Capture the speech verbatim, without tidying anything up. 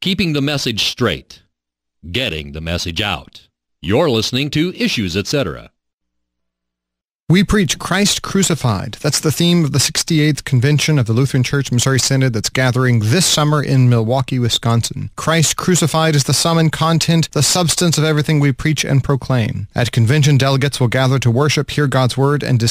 Keeping the message straight. Getting the message out. You're listening to Issues, et cetera. We preach Christ crucified. That's the theme of the sixty-eighth Convention of the Lutheran Church Missouri Synod that's gathering this summer in Milwaukee, Wisconsin. Christ crucified is the sum and content, the substance of everything we preach and proclaim. At convention, delegates will gather to worship, hear God's word, and